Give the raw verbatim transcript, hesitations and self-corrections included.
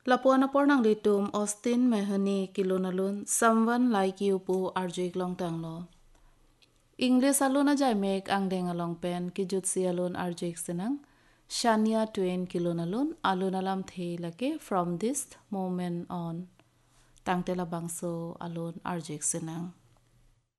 Lapuan apor nang litum Austin Mahoney kilonalun someone like you pu arjuik long tang lo. English alun ajay mek ang deng along pen ki jutsi alun arjuik sinang. Shania Twain kilonalun alun alam the lake from this moment on. Tang tela bangso alun arjuik sinang.